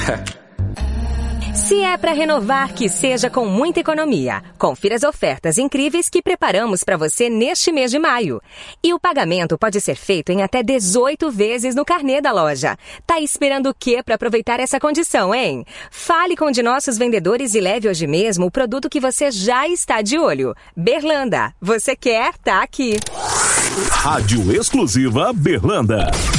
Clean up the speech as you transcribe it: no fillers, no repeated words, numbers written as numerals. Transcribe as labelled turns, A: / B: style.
A: Se é para renovar, que seja com muita economia. Confira as ofertas incríveis que preparamos para você neste mês de maio. E o pagamento pode ser feito em até 18 vezes no carnê da loja. Tá esperando o quê para aproveitar essa condição, hein? Fale com um de nossos vendedores e leve hoje mesmo o produto que você já está de olho. Berlanda, você quer? Tá aqui.
B: Rádio Exclusiva Berlanda.